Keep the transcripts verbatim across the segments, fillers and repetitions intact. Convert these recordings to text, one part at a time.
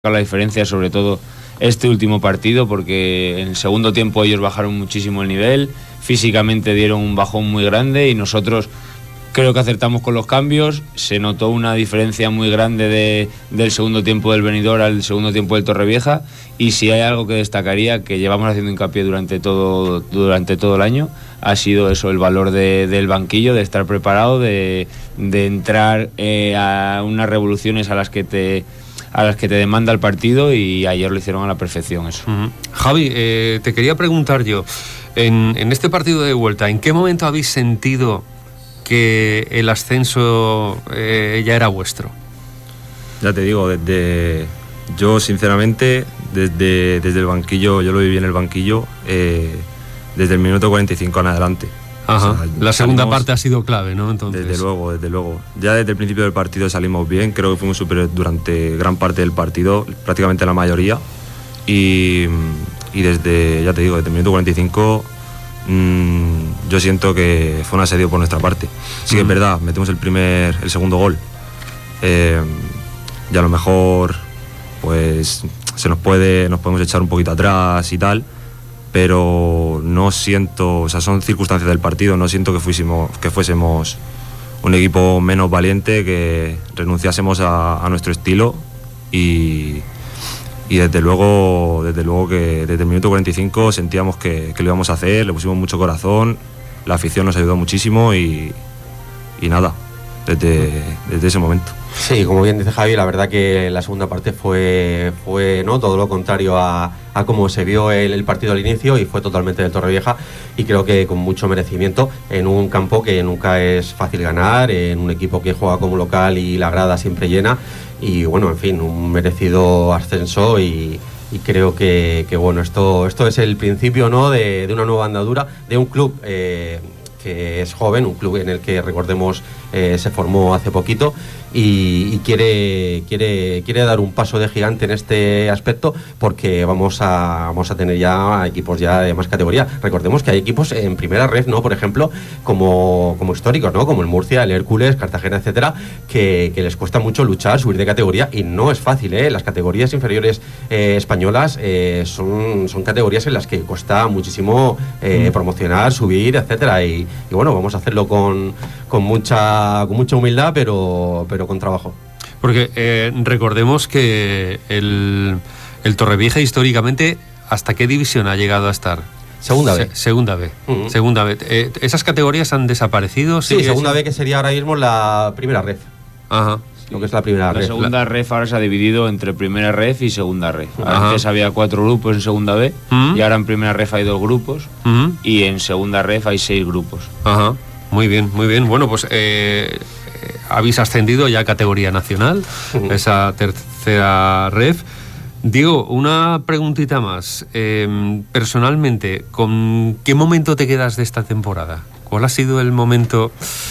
la diferencia, sobre todo este último partido, porque en el segundo tiempo ellos bajaron muchísimo el nivel, físicamente dieron un bajón muy grande y nosotros creo que acertamos con los cambios. Se notó una diferencia muy grande de, del segundo tiempo del Benidorm al segundo tiempo del Torrevieja, y si hay algo que destacaría, que llevamos haciendo hincapié durante todo, durante todo el año, ha sido eso, el valor de, del banquillo, de estar preparado, de, de entrar eh, a unas revoluciones a las que te a las que te demanda el partido, y ayer lo hicieron a la perfección eso. Uh-huh. Javi, eh, te quería preguntar yo, en, en este partido de vuelta, ¿en qué momento habéis sentido que el ascenso eh, ya era vuestro? Ya te digo, desde yo sinceramente, desde, desde el banquillo, yo lo viví en el banquillo, eh, desde el minuto cuarenta y cinco en adelante. Ajá. O sea, la segunda salimos, parte ha sido clave, ¿no? Entonces... Desde luego, desde luego. Ya desde el principio del partido salimos bien, creo que fuimos superiores durante gran parte del partido, prácticamente la mayoría. Y, y desde, ya te digo, desde el minuto cuarenta y cinco mmm, yo siento que fue un asedio por nuestra parte. Sí que es verdad, metemos el primer, el segundo gol. Eh, y a lo mejor pues se nos puede, nos podemos echar un poquito atrás y tal, pero no siento, o sea, son circunstancias del partido, no siento que fuésemos, que fuésemos un equipo menos valiente, que renunciásemos a, a nuestro estilo, y, y desde luego, desde luego que desde el minuto cuarenta y cinco sentíamos que, que lo íbamos a hacer, le pusimos mucho corazón, la afición nos ayudó muchísimo y, y nada, desde, desde ese momento. Sí, como bien dice Javi, la verdad que la segunda parte fue, fue ¿no? todo lo contrario a, a cómo se vio el, el partido al inicio, y fue totalmente del Torrevieja, y creo que con mucho merecimiento en un campo que nunca es fácil ganar, en un equipo que juega como local y la grada siempre llena, y bueno, en fin, un merecido ascenso, y, y creo que, que bueno, esto, esto es el principio, ¿no? de, de una nueva andadura, de un club eh, que es joven, un club en el que, recordemos, eh, se formó hace poquito, y, y quiere, quiere, quiere dar un paso de gigante en este aspecto, porque vamos a, vamos a tener ya equipos ya de más categoría. Recordemos que hay equipos en primera red, ¿no? Por ejemplo, como, como históricos, ¿no? Como el Murcia, el Hércules, Cartagena, etcétera, que, que les cuesta mucho luchar, subir de categoría, y no es fácil, ¿eh? Las categorías inferiores eh, españolas eh, son, son categorías en las que cuesta muchísimo eh, mm. promocionar, subir, etcétera, y, y bueno, vamos a hacerlo con, con mucha con mucha humildad, pero, pero con trabajo. Porque eh, recordemos que el, el Torrevieja históricamente, ¿hasta qué división ha llegado a estar? Segunda B. Se, segunda B. Uh-huh. Segunda B. Eh, ¿Esas categorías han desaparecido? Sí, segunda B, que sería ahora mismo la primera ref. Ajá. Lo que es la primera la ref. segunda la... ref ahora se ha dividido entre primera ref y segunda ref. Ajá. Antes había cuatro grupos en segunda B, uh-huh. y ahora en primera ref hay dos grupos, uh-huh. y en segunda ref hay seis grupos. Ajá. Muy bien, muy bien. Bueno, pues eh, habéis ascendido ya a categoría nacional, uh-huh. esa tercera ref. Diego, una preguntita más. Eh, personalmente, ¿con qué momento te quedas de esta temporada? ¿Cuál ha sido el momento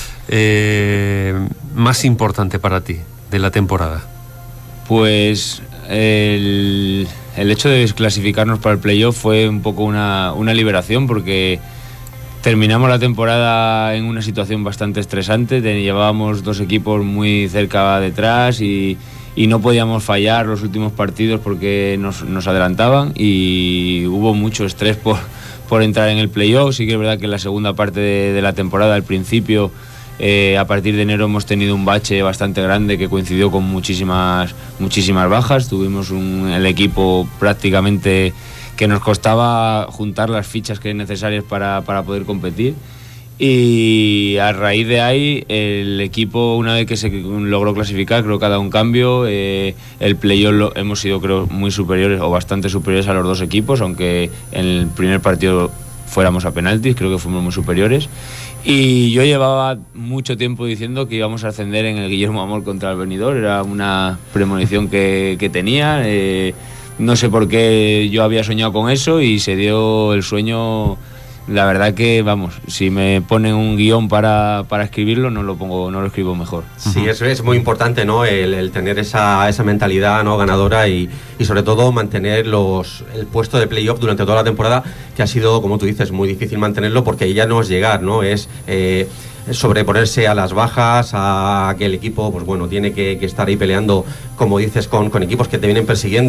eh, más importante para ti de la temporada? Pues el, el hecho de clasificarnos para el playoff fue un poco una, una liberación, porque terminamos la temporada en una situación bastante estresante, llevábamos dos equipos muy cerca detrás, y, y no podíamos fallar los últimos partidos porque nos, nos adelantaban, y hubo mucho estrés por, por entrar en el playoff. Sí que es verdad que en la segunda parte de, de la temporada, al principio, eh, a partir de enero hemos tenido un bache bastante grande que coincidió con muchísimas, muchísimas bajas. Tuvimos un, el equipo prácticamente que nos costaba juntar las fichas que es necesarias para, para poder competir, y a raíz de ahí el equipo, una vez que se logró clasificar, creo que ha dado un cambio. Eh, el playoff lo, hemos sido, creo, muy superiores o bastante superiores a los dos equipos, aunque en el primer partido fuéramos a penaltis, creo que fuimos muy superiores, y yo llevaba mucho tiempo diciendo que íbamos a ascender en el Guillermo Amor contra el Benidorm, era una premonición que, que tenía. eh, No sé por qué yo había soñado con eso y se dio el sueño. La verdad que, vamos, si me ponen un guión para, para escribirlo, no lo pongo, no lo escribo mejor. Sí, eso es muy importante, ¿no? El, el tener esa, esa mentalidad, ¿no? ganadora, y, y sobre todo mantener los, el puesto de playoff durante toda la temporada, que ha sido, como tú dices, muy difícil mantenerlo, porque ahí ya no es llegar, ¿no? Es... Eh, sobreponerse a las bajas, a que el equipo, pues bueno, tiene que, que estar ahí peleando, como dices, con, con equipos que te vienen persiguiendo.